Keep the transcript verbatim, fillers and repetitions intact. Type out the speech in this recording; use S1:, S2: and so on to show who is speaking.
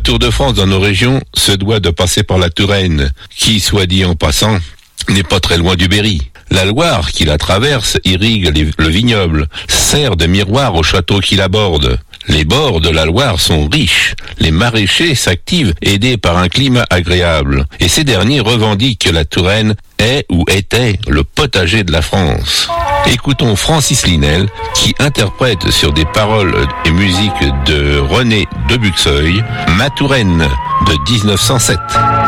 S1: Tour de France dans nos régions se doit de passer par la Touraine, qui, soit dit en passant, n'est pas très loin du Berry. La Loire qui la traverse irrigue les, le vignoble, sert de miroir au château qui l'aborde. Les bords de la Loire sont riches, les maraîchers s'activent aidés par un climat agréable, et ces derniers revendiquent que la Touraine est ou était le potager de la France. Écoutons Francis Linel qui interprète sur des paroles et musiques de René de Buxeuil, Ma Touraine de dix-neuf cent sept.